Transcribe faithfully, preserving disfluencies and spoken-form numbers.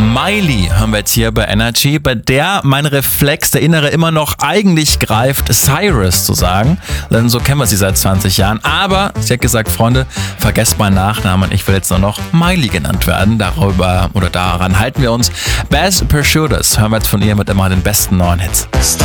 Miley hören wir jetzt hier bei Energy, bei der mein Reflex, der Innere, immer noch eigentlich greift, Cyrus zu sagen. Denn so kennen wir sie seit zwanzig Jahren. Aber sie hat gesagt, Freunde, vergesst meinen Nachnamen, ich will jetzt nur noch Miley genannt werden. Darüber oder daran halten wir uns. Bass Pursuiters hören wir jetzt von ihr mit immer den besten neuen Hits.